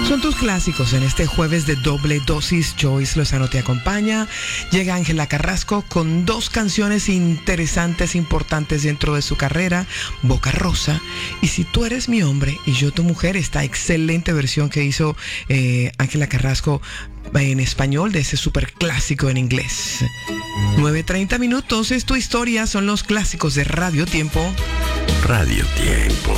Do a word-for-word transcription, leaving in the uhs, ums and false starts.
Son tus clásicos en este jueves de doble dosis. Joyce Lozano te acompaña. Llega Ángela Carrasco con dos canciones interesantes, importantes dentro de su carrera: Boca Rosa y Si tú eres mi hombre y yo tu mujer. Esta excelente versión que hizo eh, Ángela Carrasco en español de ese súper clásico en inglés. nueve treinta minutos, es tu historia, son los clásicos de Radio Tiempo. Radio Tiempo.